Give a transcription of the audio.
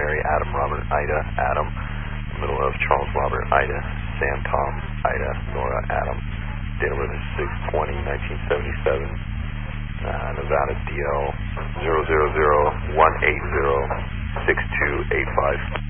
Mary, Adam, Robert, Ida, Adam. Middle of Charles, Robert, Ida, Sam, Tom, Ida, Nora, Adam. Date of birth is 6/20/1977. Nevada DL 000-180-6285.